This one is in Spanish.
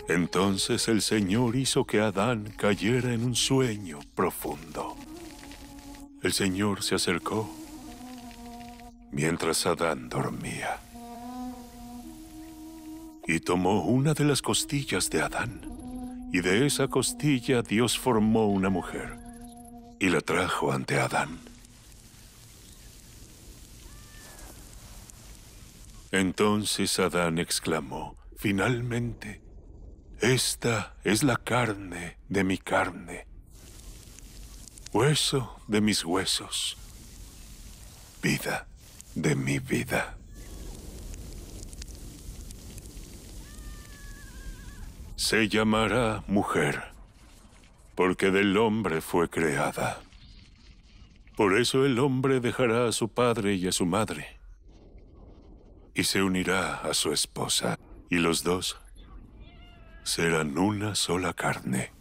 Entonces el Señor hizo que Adán cayera en un sueño profundo. El Señor se acercó mientras Adán dormía y tomó una de las costillas de Adán, y de esa costilla Dios formó una mujer y la trajo ante Adán. Entonces Adán exclamó: «Finalmente, esta es la carne de mi carne, hueso de mis huesos, vida de mi vida». Se llamará mujer, porque del hombre fue creada. Por eso el hombre dejará a su padre y a su madre, y se unirá a su esposa, y los dos serán una sola carne.